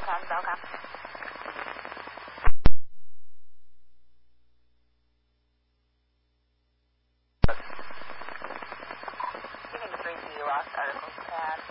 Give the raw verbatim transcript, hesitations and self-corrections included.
ten, Belcom. Speaking to three P, lost articles tab.